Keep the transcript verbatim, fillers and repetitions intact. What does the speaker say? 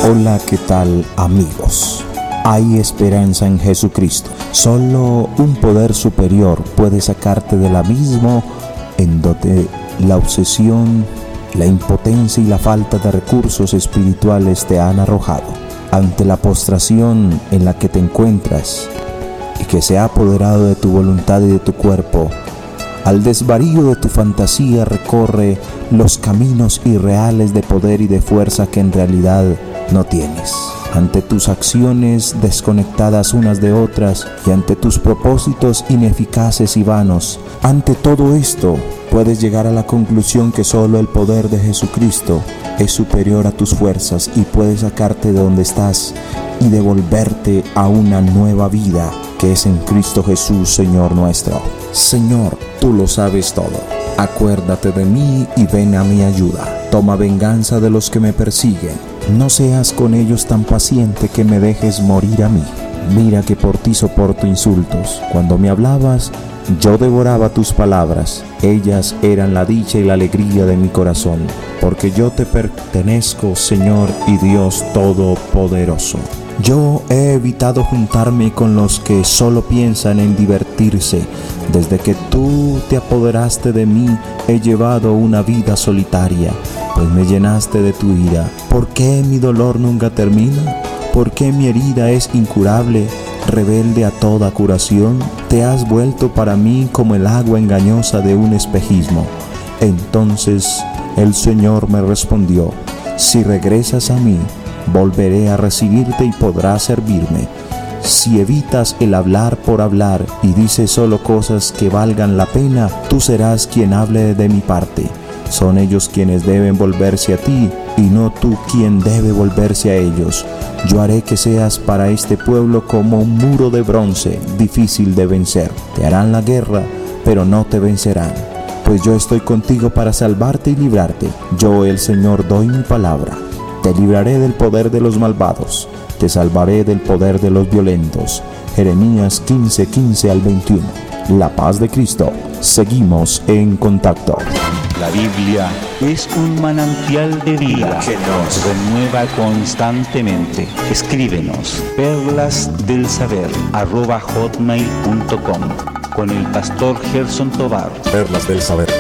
Hola, ¿qué tal, amigos? Hay esperanza en Jesucristo. Solo un poder superior puede sacarte del abismo en donde la obsesión, la impotencia y la falta de recursos espirituales te han arrojado. Ante la postración en la que te encuentras y que se ha apoderado de tu voluntad y de tu cuerpo, al desvarío de tu fantasía recorre los caminos irreales de poder y de fuerza que en realidad no tienes. Ante tus acciones desconectadas unas de otras y ante tus propósitos ineficaces y vanos, ante todo esto puedes llegar a la conclusión que solo el poder de Jesucristo es superior a tus fuerzas y puede sacarte de donde estás y devolverte a una nueva vida que es en Cristo Jesús, Señor nuestro. Señor, tú lo sabes todo. Acuérdate de mí y ven a mi ayuda. Toma venganza de los que me persiguen. No seas con ellos tan paciente que me dejes morir a mí. Mira que por ti soporto insultos. Cuando me hablabas, yo devoraba tus palabras. Ellas eran la dicha y la alegría de mi corazón, porque yo te pertenezco, Señor y Dios Todopoderoso. Yo he evitado juntarme con los que solo piensan en divertirse. Desde que tú te apoderaste de mí, he llevado una vida solitaria, pues me llenaste de tu ira. ¿Por qué mi dolor nunca termina? ¿Por qué mi herida es incurable, rebelde a toda curación? Te has vuelto para mí como el agua engañosa de un espejismo. Entonces el Señor me respondió: si regresas a mí, volveré a recibirte y podrás servirme. Si evitas el hablar por hablar y dices solo cosas que valgan la pena, tú serás quien hable de mi parte. Son ellos quienes deben volverse a ti y no tú quien debe volverse a ellos. Yo haré que seas para este pueblo como un muro de bronce, difícil de vencer. Te harán la guerra, pero no te vencerán, pues yo estoy contigo para salvarte y librarte. Yo, el Señor, doy mi palabra. Te libraré del poder de los malvados, te salvaré del poder de los violentos. Jeremías quince, quince al veintiuno. La paz de Cristo. Seguimos en contacto. La Biblia es un manantial de vida que nos renueva constantemente. Escríbenos perlasdelsaber arroba hotmail punto com con el pastor Gerson Tovar. Perlas del Saber.